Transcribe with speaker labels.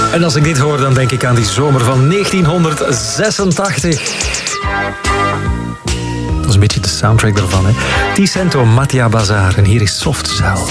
Speaker 1: En als ik dit hoor, dan denk ik aan die zomer van 1986. Dat is een beetje de soundtrack daarvan, hè. Ticento, Mattia Bazar. En hier is Soft Cell.